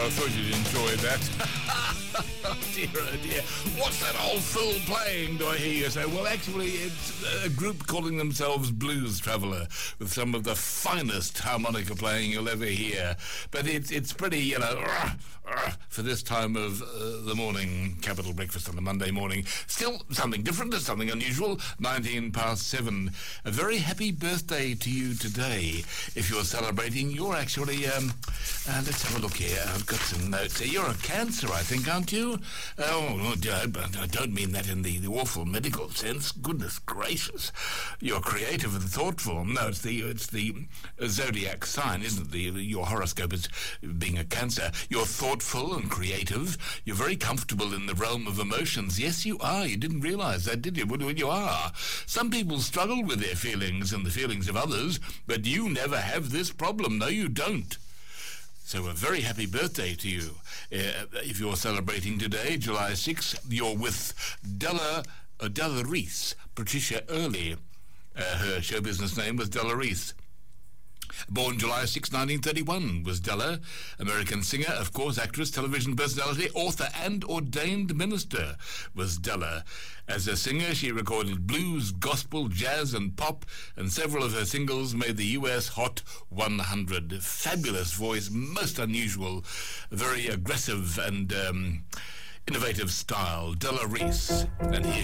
I thought you'd enjoy that. Oh dear. What's that old fool playing, do I hear you say? Well, actually, it's a group calling themselves Blues Traveller, with some of the finest harmonica playing you'll ever hear. But it's pretty, for this time of the morning, capital breakfast on a Monday morning. Still something different, something unusual, 7:19. A very happy birthday to you today. If you're celebrating, you're actually, let's have a look here. I've got some notes here. You're a Cancer, I think, aren't you? But I don't mean that in the awful medical sense. Goodness gracious. You're creative and thoughtful. No, it's the zodiac sign, isn't it? Your horoscope is being a Cancer. You're thoughtful and creative. You're very comfortable in the realm of emotions. Yes, you are. You didn't realise that, did you? Well, you are. Some people struggle with their feelings and the feelings of others, but you never have this problem. No, you don't. So a very happy birthday to you. If you're celebrating today, July 6th, you're with Della Reese, Patricia Early. Her show business name was Della Reese. Born July 6, 1931, was Della. American singer, of course, actress, television personality, author and ordained minister was Della. As a singer, she recorded blues, gospel, jazz and pop, and several of her singles made the US Hot 100. Fabulous voice, most unusual, very aggressive and innovative style. Della Reese. And here